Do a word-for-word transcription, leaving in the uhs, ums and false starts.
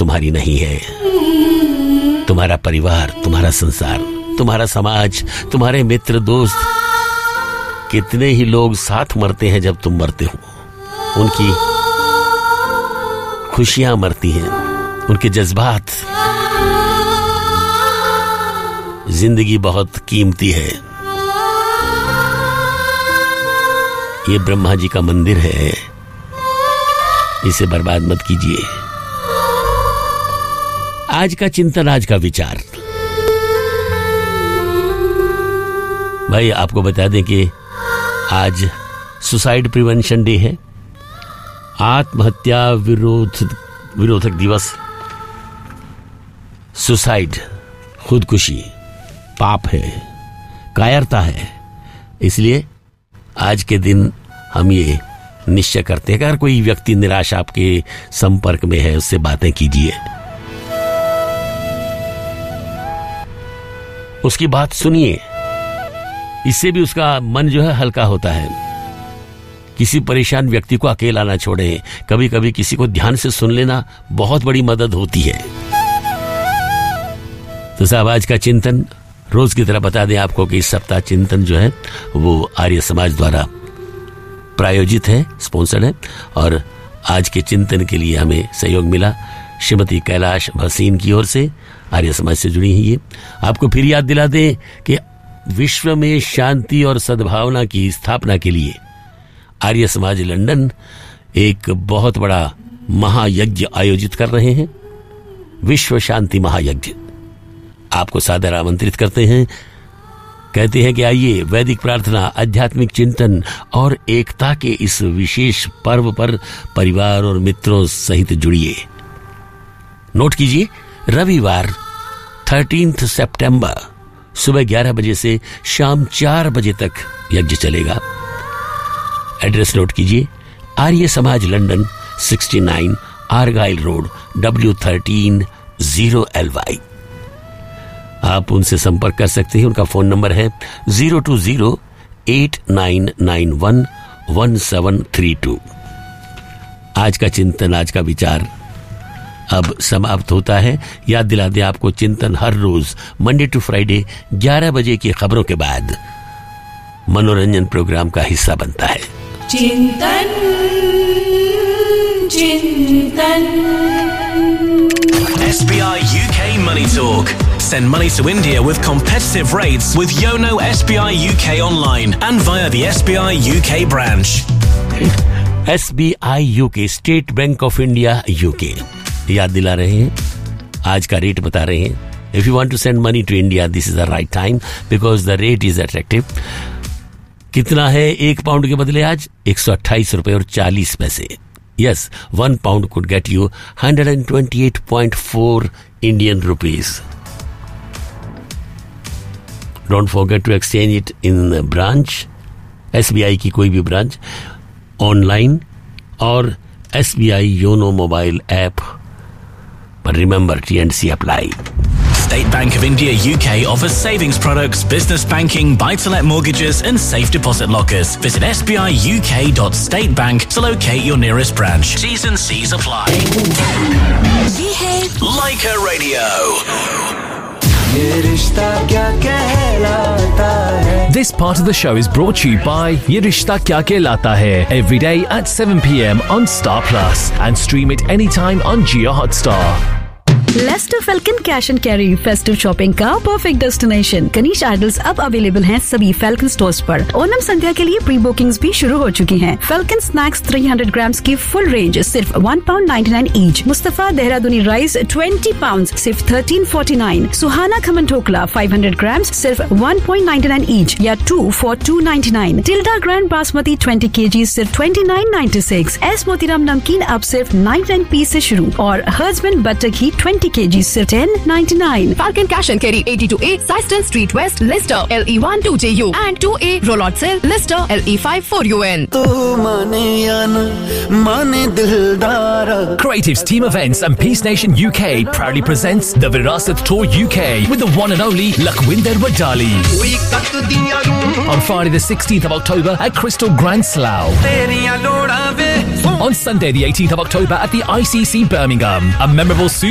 तुम्हारी नहीं है। तुम्हारा परिवार, तुम्हारा संसार, तुम्हारा समाज, तुम्हारे मित्र दोस्त, कितने ही लोग साथ मरते हैं जब तुम मरते हो। उनकी खुशियां मरती हैं, उनके जज्बात। जिंदगी बहुत कीमती है। ये ब्रह्मा जी का मंदिर है, इसे बर्बाद मत कीजिए। आज का चिंतन, आज का विचार। भाई आपको बता दें कि आज सुसाइड प्रिवेंशन डे है, आत्महत्या विरोध विरोधक दिवस। सुसाइड, खुदकुशी पाप है, कायरता है। इसलिए आज के दिन हम ये निश्चय करते हैं कि अगर कोई व्यक्ति निराश आपके संपर्क में है, उससे बातें कीजिए, उसकी बात सुनिए। इससे भी उसका मन जो है हल्का होता है। किसी परेशान व्यक्ति को अकेला ना छोड़ें। कभी कभी किसी को ध्यान से सुन लेना बहुत बड़ी मदद होती है। तो साहब, आज का चिंतन रोज की तरह बता दें आपको कि इस सप्ताह चिंतन जो है वो आर्य समाज द्वारा प्रायोजित है, स्पॉन्सर्ड है। और आज के चिंतन के लिए हमें सहयोग मिला श्रीमती कैलाश भसीन की ओर से, आर्य समाज से जुड़ी हुई है। आपको फिर याद दिला दें कि विश्व में शांति और सद्भावना की स्थापना के लिए आर्य समाज लंदन एक बहुत बड़ा महायज्ञ आयोजित कर रहे हैं, विश्व शांति महायज्ञ। आपको सादर आमंत्रित करते हैं। कहते हैं कि आइए वैदिक प्रार्थना, आध्यात्मिक चिंतन और एकता के इस विशेष पर्व पर परिवार और मित्रों सहित जुड़िए। नोट कीजिए, रविवार थर्टीन्थ सितंबर सुबह ग्यारह बजे से शाम चार बजे तक यज्ञ चलेगा। एड्रेस नोट कीजिए, Arya Samaj London, sixty nine आर्गाइल road, W thirteen zero L Y. आप उनसे संपर्क कर सकते हैं। उनका फोन नंबर है zero to zero eight nine nine one one seven three to. आज का चिंतन, आज का विचार अब समाप्त होता है। याद दिला दें आपको, चिंतन हर रोज मंडे टू फ्राइडे ग्यारह बजे की खबरों के बाद मनोरंजन प्रोग्राम का हिस्सा बनता है। चिंतन चिंतन S B I U K Money Talk. Send money to India with competitive rates with Yono S B I U K online and via the S B I U K branch. S B I U K, state bank of India UK, याद दिला रहे हैं, आज का rate बता रहे हैं। If you want to send money to India, this is the right time because the rate is attractive. कितना है एक पाउंड के बदले आज? एक सौ अट्ठाईस रुपए और चालीस पैसे। Yes, one pound could get you one hundred twenty-eight point four Indian rupees. Don't forget to exchange it in the branch, S B I की कोई भी ब्रांच, ऑनलाइन और S B I YONO mobile app पर। Remember, T and C apply. State Bank of India U K offers savings products, business banking, buy-to-let mortgages and safe deposit lockers. Visit s b i u k dot state bank to locate your nearest branch. T's and C's apply. ये है Leica Radio. ये रिश्ता क्या कहलाता है। This part of the show is brought to you by Ye Rishta Kya Kehlata Hai, every day at seven p m on Star Plus and stream it anytime on Jio Hotstar. Lester falcon cash and carry festive shopping का perfect destination. Kanish idols अब available हैं सभी falcon stores पर। ओनम संध्या के लिए pre bookings भी शुरू हो चुकी हैं। फेल्कन स्नैक्स तीन सौ ग्राम्स की फुल रेंज सिर्फ one pound ninety nine each. Mustafa देहरादूनी rice twenty pound सिर्फ थर्टीन फोर्टी नाइन। सुहाना खमन ठोकला फाइव हंड्रेड ग्राम्स सिर्फ one point ninety nine each या to for to ninety nine. Tilde grand basmati twenty KG सिर्फ twenty nine ninety six. S Motiram नमकीन अब सिर्फ ninety nine P से शुरू और हर्जमन बटर घी ट्वेंटी केजी सिर्फ ten ninety nine. Falcon Cash and Carry, eighty-two A, Syston Street West, Leicester, L E one two J U and two A, Rollot Cell, Leicester, L E five four U N. तू माने या न माने दिलदारा। Creatives Team Events and Peace Nation U K proudly presents the Virasat Tour U K with the one and only Lakhwinder Wadali. On Friday the sixteenth of October at Crystal Grand Slough. On Sunday the eighteenth of October at the I C C Birmingham. A memorable